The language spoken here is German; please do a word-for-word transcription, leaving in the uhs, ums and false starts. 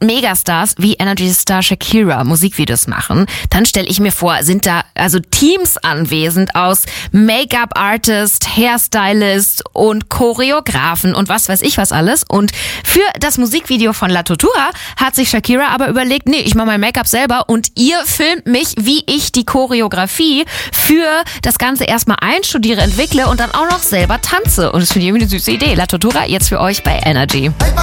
Megastars wie Energy Star Shakira Musikvideos machen, dann stelle ich mir vor, sind da also Teams anwesend aus Make-up-Artist, Hairstylist und Choreografen und was weiß ich was alles. Und für das Musikvideo von La Tortura hat sich Shakira aber überlegt, nee, ich mache mein Make-up selber und ihr filmt mich, wie ich die Choreografie für das Ganze erstmal einstudiere, entwickle und dann auch noch selber tanze. Und das finde ich irgendwie eine süße Idee. La Tortura jetzt für euch bei Energy.